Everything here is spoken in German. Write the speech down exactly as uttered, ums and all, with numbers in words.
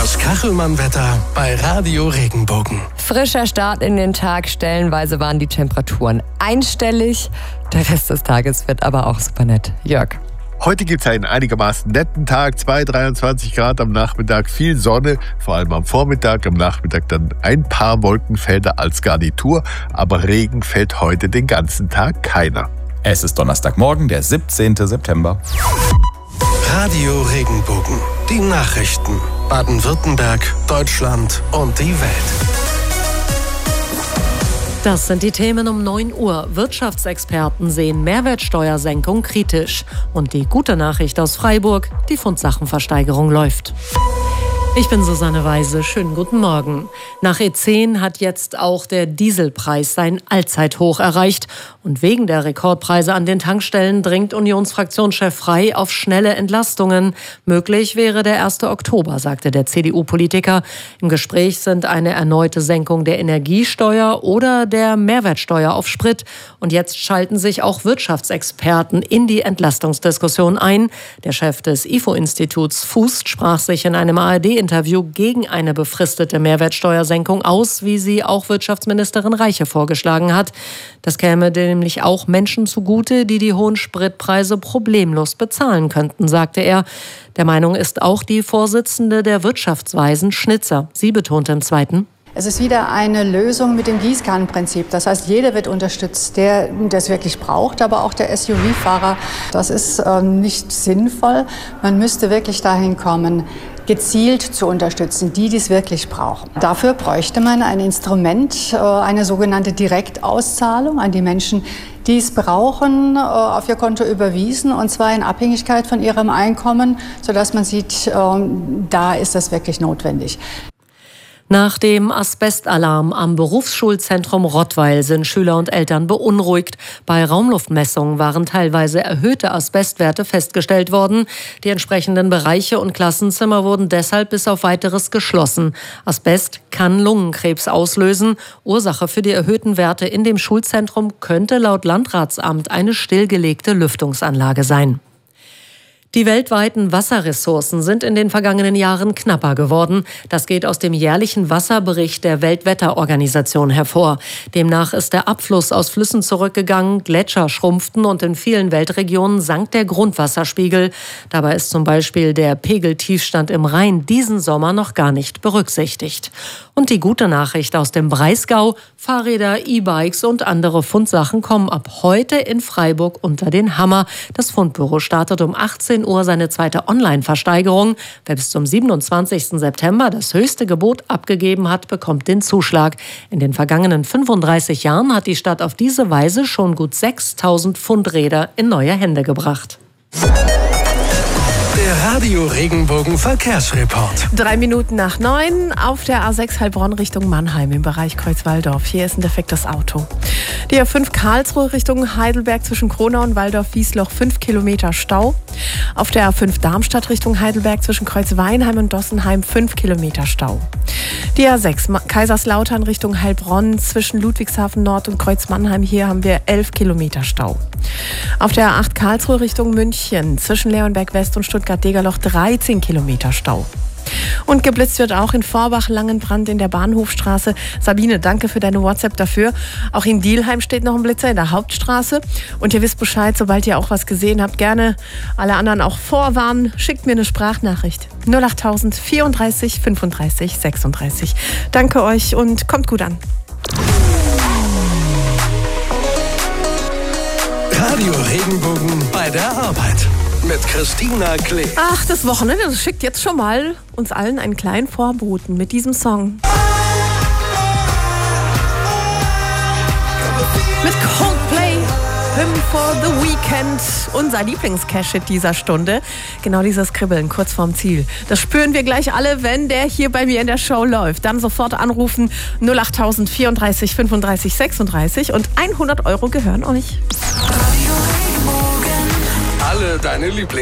Das Kachelmann-Wetter bei Radio Regenbogen. Frischer Start in den Tag, stellenweise waren die Temperaturen einstellig. Der Rest des Tages wird aber auch super nett. Jörg. Heute gibt es einen einigermaßen netten Tag, zwei, dreiundzwanzig Grad am Nachmittag, viel Sonne, vor allem am Vormittag, am Nachmittag dann ein paar Wolkenfelder als Garnitur, aber Regen fällt heute den ganzen Tag keiner. Es ist Donnerstagmorgen, der siebzehnten September. Radio Regenbogen, die Nachrichten, Baden-Württemberg, Deutschland und die Welt. Das sind die Themen um neun Uhr. Wirtschaftsexperten sehen Mehrwertsteuersenkung kritisch. Und die gute Nachricht aus Freiburg, die Fundsachenversteigerung läuft. Ich bin Susanne Weise. Schönen guten Morgen. Nach E zehn hat jetzt auch der Dieselpreis sein Allzeithoch erreicht. Und wegen der Rekordpreise an den Tankstellen dringt Unionsfraktionschef Frey auf schnelle Entlastungen. Möglich wäre der erste Oktober, sagte der C D U-Politiker. Im Gespräch sind eine erneute Senkung der Energiesteuer oder der Mehrwertsteuer auf Sprit. Und jetzt schalten sich auch Wirtschaftsexperten in die Entlastungsdiskussion ein. Der Chef des I F O-Instituts Fußt sprach sich in einem A R D-Interview gegen eine befristete Mehrwertsteuersenkung aus, wie sie auch Wirtschaftsministerin Reiche vorgeschlagen hat. Das käme nämlich auch Menschen zugute, die die hohen Spritpreise problemlos bezahlen könnten, sagte er. Der Meinung ist auch die Vorsitzende der Wirtschaftsweisen Schnitzer. Sie betonte im Zweiten: Es ist wieder eine Lösung mit dem Gießkannenprinzip. Das heißt, jeder wird unterstützt, der das wirklich braucht, aber auch der S U V-Fahrer. Das ist äh, nicht sinnvoll. Man müsste wirklich dahin kommen, gezielt zu unterstützen, die dies wirklich brauchen. Dafür bräuchte man ein Instrument, äh, eine sogenannte Direktauszahlung an die Menschen, die es brauchen, äh, auf ihr Konto überwiesen, und zwar in Abhängigkeit von ihrem Einkommen, sodass man sieht, äh, da ist das wirklich notwendig. Nach dem Asbestalarm am Berufsschulzentrum Rottweil sind Schüler und Eltern beunruhigt. Bei Raumluftmessungen waren teilweise erhöhte Asbestwerte festgestellt worden. Die entsprechenden Bereiche und Klassenzimmer wurden deshalb bis auf Weiteres geschlossen. Asbest kann Lungenkrebs auslösen. Ursache für die erhöhten Werte in dem Schulzentrum könnte laut Landratsamt eine stillgelegte Lüftungsanlage sein. Die weltweiten Wasserressourcen sind in den vergangenen Jahren knapper geworden. Das geht aus dem jährlichen Wasserbericht der Weltwetterorganisation hervor. Demnach ist der Abfluss aus Flüssen zurückgegangen, Gletscher schrumpften und in vielen Weltregionen sank der Grundwasserspiegel. Dabei ist zum Beispiel der Pegeltiefstand im Rhein diesen Sommer noch gar nicht berücksichtigt. Und die gute Nachricht aus dem Breisgau: Fahrräder, E-Bikes und andere Fundsachen kommen ab heute in Freiburg unter den Hammer. Das Fundbüro startet um achtzehn Uhr seine zweite Online-Versteigerung. Wer bis zum siebenundzwanzigsten September das höchste Gebot abgegeben hat, bekommt den Zuschlag. In den vergangenen fünfunddreißig Jahren hat die Stadt auf diese Weise schon gut sechstausend Fundräder in neue Hände gebracht. Der Radio Regenbogen Verkehrsreport. Drei Minuten nach neun auf der A sechs Heilbronn Richtung Mannheim im Bereich Kreuzwaldorf. Hier ist ein defektes Auto. Die A fünf Karlsruhe Richtung Heidelberg zwischen Kronau und Waldorf-Wiesloch fünf Kilometer Stau. Auf der A fünf Darmstadt Richtung Heidelberg zwischen Kreuzweinheim und Dossenheim fünf Kilometer Stau. Die A sechs Kaiserslautern Richtung Heilbronn zwischen Ludwigshafen Nord und Kreuzmannheim. Hier haben wir elf Kilometer Stau. Auf der A acht Karlsruhe Richtung München zwischen Leonberg West und Stuttgart-Degerloch dreizehn Kilometer Stau. Und geblitzt wird auch in Vorbach-Langenbrand in der Bahnhofstraße. Sabine, danke für deine WhatsApp dafür. Auch in Dielheim steht noch ein Blitzer in der Hauptstraße. Und ihr wisst Bescheid, sobald ihr auch was gesehen habt, gerne alle anderen auch vorwarnen. Schickt mir eine Sprachnachricht. null acht vierunddreißig fünfunddreißig sechsunddreißig. Danke euch und kommt gut an. Radio Regenbogen bei der Arbeit mit Christina Klee. Ach, das Wochenende, das schickt jetzt schon mal uns allen einen kleinen Vorboten mit diesem Song. Mit Coldplay, Hymn for the Weekend, unser Lieblings-Cash-Hit dieser Stunde. Genau dieses Kribbeln kurz vorm Ziel. Das spüren wir gleich alle, wenn der hier bei mir in der Show läuft. Dann sofort anrufen null acht vierunddreißig fünfunddreißig sechsunddreißig und hundert Euro gehören euch. Alle deine Lieblings